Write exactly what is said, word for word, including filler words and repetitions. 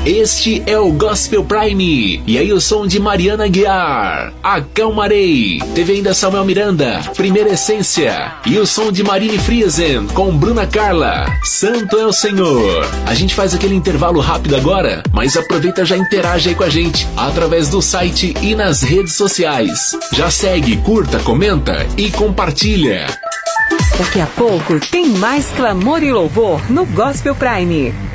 Este é o Gospel Prime. E aí o som de Mariana Aguiar, Acalmarei. Teve ainda Samuel Miranda, Primeira Essência. E o som de Marine Friesen com Bruna Carla, Santo é o Senhor. A gente faz aquele intervalo rápido agora, mas aproveita, já interage aí com a gente através do site e nas redes sociais. Já segue, curta, comenta e compartilha. Daqui a pouco tem mais clamor e louvor no Gospel Prime.